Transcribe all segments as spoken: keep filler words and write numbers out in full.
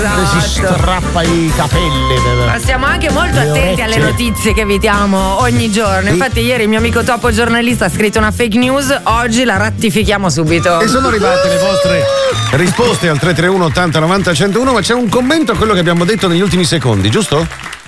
Si strappa i capelli. Ma siamo anche molto Le attenti orecchie. alle notizie che evitiamo ogni giorno. Infatti ieri il mio amico topo giornalista ha scritto una fake news, oggi la rattifichiamo subito. E sono arrivate le vostre risposte al tre tre uno ottanta novanta centouno, ma c'è un commento a quello che abbiamo detto negli ultimi secondi, giusto?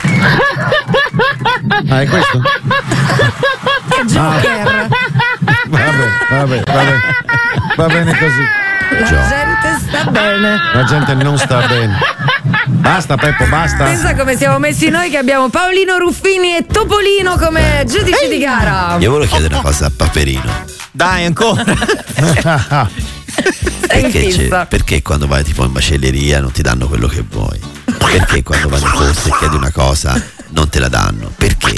Ah, è questo? Che Joker! Vabbè, vabbè, vabbè. Va bene così. La gente sta bene. La gente non sta bene. Basta Peppo, basta. Pensa come siamo messi noi che abbiamo Paolino Ruffini e Topolino come giudici di gara. Io volevo chiedere una cosa a Paperino. Dai, ancora. Sei in Perché, fissa. c'è- perché quando vai tipo in macelleria non ti danno quello che vuoi? Perché quando vai in posto e chiedi una cosa non te la danno? Perché?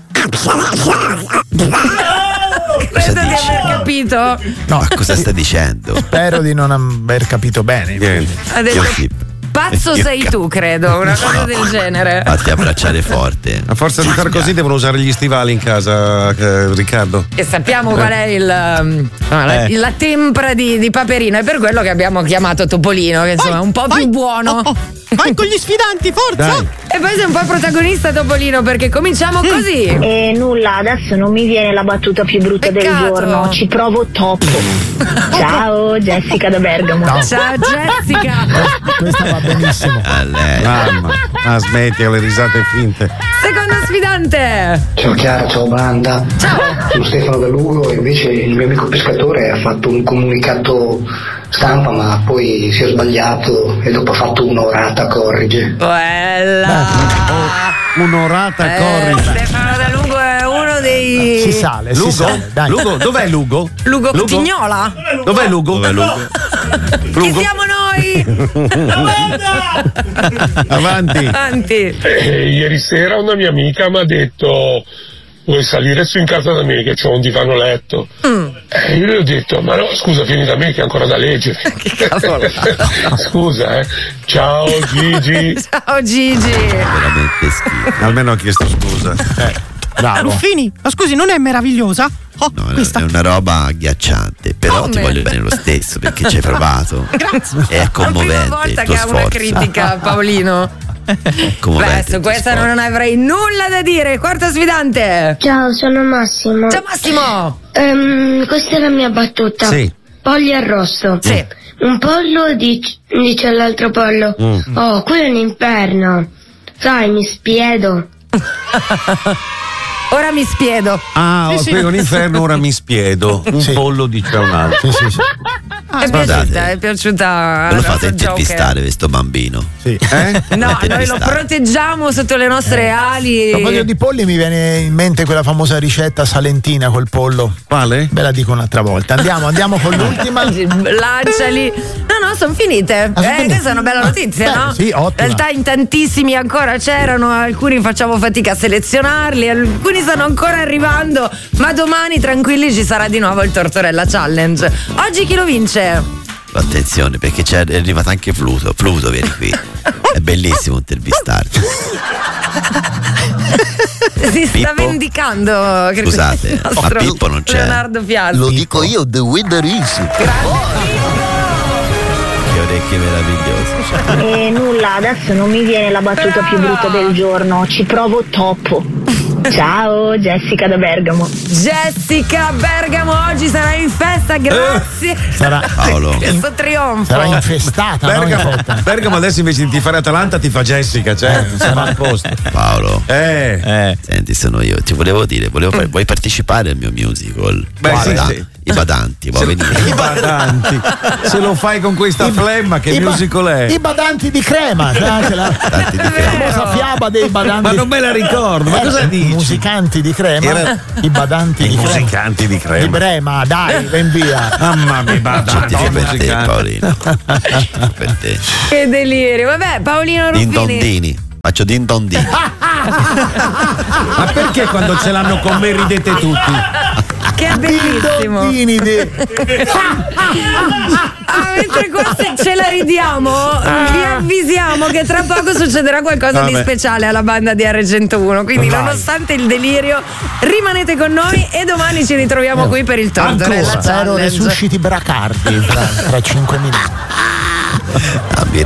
Credo di dici? aver capito. Ma cosa sta dicendo? Spero di non aver capito bene. Niente. Ha detto, Io sì. pazzo Io sei cap- tu, credo, una cosa No. del genere. Fatti abbracciare forte. A forza di far così devono usare gli stivali in casa, eh, Riccardo. E sappiamo qual è il, um, la, Eh. la tempra di, di Paperino, è per quello che abbiamo chiamato Topolino, che insomma è un po' più buono. Oh, oh. Vai con gli sfidanti, forza! Dai. E poi sei un po' protagonista Topolino, perché cominciamo così. E nulla, adesso non mi viene la battuta più brutta del Peccato. giorno, ci provo troppo. Ciao, Jessica da Bergamo. Ciao Jessica. Questa va benissimo. A lei. Mamma, ah, smetti le risate finte. Secondo sfidante. Ciao Chiara, ciao banda. Sono Stefano da Lugo e invece il mio amico pescatore ha fatto un comunicato stampa ma poi si è sbagliato e dopo ha fatto un'orata corrige. Bella. Un'orata Eh, corrige. Stefano Da Lugo è uno dei. Si sale, si Lugo? sale. Dai. Lugo? Dov'è Lugo? Lugo Tignola? Dov'è Lugo? Dov'è Lugo? Chi siamo noi? Avanti. Avanti. Eh, ieri sera una mia amica mi ha detto: vuoi salire su in casa da me che c'ho un divano letto? Mm. Eh, io le ho detto: ma no, scusa, vieni da me che è ancora da leggere. Che cavolo. Scusa, eh. Ciao Gigi. Ciao Gigi. Veramente schifo. Almeno ha chiesto scusa. Eh, bravo. Ruffini, ma scusi, non è meravigliosa? Oh, No, è- questa. è una roba agghiacciante, però Come? ti voglio bene lo stesso perché ci hai provato. Grazie. È È la prima commovente volta il che tuo ha una sforzo. critica Paolino. È Beh, commovente il su tuo questa sforzo. non avrei nulla da dire. Quarto sfidante. Ciao, sono Massimo. Ciao Massimo. Ehm, questa è la mia battuta. Sì. Polli arrosto. Sì. Un pollo dic- dice all'altro pollo: oh, qui è un inferno. Sai, mi spiedo. Ora mi spiedo. Ah, Sì, ho sì. qui un inferno, ora mi spiedo. Un Sì. pollo dice a un altro. Sì, sì, sì. È guardate. piaciuta, è piaciuta. Ve lo al fate nostro intervistare questo bambino? Sì. Eh? Joker. No, Fate noi lo intervistare. proteggiamo sotto le nostre A ali. proposito di polli mi viene in mente quella famosa ricetta salentina col pollo. Quale? Ve la dico un'altra volta. Andiamo, andiamo con l'ultima. Lanciali. No, no, sono finite. Ah, sono eh, finite? questa è una bella notizia, Beh, no? sì, ottima. In realtà in tantissimi ancora c'erano, alcuni facciamo fatica a selezionarli, alcuni stanno ancora arrivando, ma domani tranquilli ci sarà di nuovo il Tortorella Challenge. Oggi chi lo vince? Attenzione perché c'è, è arrivato anche Pluto. Pluto, vieni qui. È bellissimo intervistarti. Si sta Pippo? vendicando. credo, Scusate, il ma nostro Pippo non c'è. Leonardo Fialti. Lo dico io, the winner is. Che orecchie meravigliose. E nulla, adesso non mi viene la battuta più brutta del giorno, ci provo troppo. Ciao, Jessica da Bergamo. Jessica Bergamo oggi sarà in festa, grazie. Sarà, Paolo. Questo trionfo. sarà infestata, no? Bergamo, Infetta. Bergamo adesso invece di fare Atalanta ti fa Jessica, cioè sarà a posto. Paolo. Eh. Eh. Senti, sono io. Ti volevo dire, volevo fare- vuoi partecipare al mio musical? Beh, Guarda, sì, sì. I badanti, vuoi venire? I badanti. Se lo fai con questa flemma, che I ba- musical è? I badanti di crema, sai, anche la Badanti di la crema. famosa fiaba dei badanti. Ma non me la ricordo, ma Eh, cosa dici? Musicanti di crema, Era- i badanti I di crema. musicanti di Di crema. Brema, dai, ben via. Mamma mia, badanti Certifico per te, musicanti. Paolino. Certifico per te. Che delirio. Vabbè, Paolino Ruffini. Dindondini. Faccio dindondini. Ma perché quando ce l'hanno con me ridete tutti? Che è bellissimo. Dondini di- Ah, mentre qua se ce la ridiamo, vi avvisiamo che tra poco succederà qualcosa di Vabbè. speciale alla banda di R centouno. Quindi, Vai. nonostante il delirio, rimanete con noi e domani ci ritroviamo qui per il Tortorella Ancora, spero Challenge. resusciti Bracardi tra, tra cinque minuti. Ah, mi